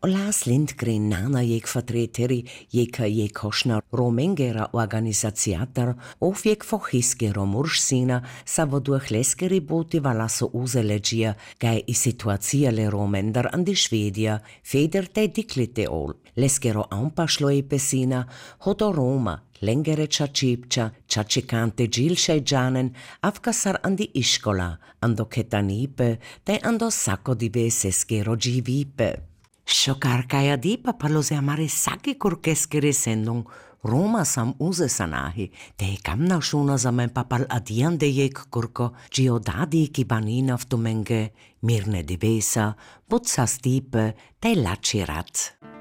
Lars Lindgren nana jeg vertreteri jeka je košna romengera organizacijatar ovjek fohiskero mursina sa voduh leskeri boti valaso uzeleđija kaj I situacijale romender andi Švedija feder te diklite ol. Leskero ampašlo I pesina hodo Roma lengere čačipča, čačikante džilšaj džanen, avkasar andi iškola, ando ketanipe, te ando sako dibe seskero dživipe. Šokarkaja dipa parlo se amare sake kurkeskere sendung Roma sam uze sanahi, te kamna šuna za men papal adiande jek kurko, giodadi ki banina v tumenge, mirne divesa, butsa stipe, te lači rat.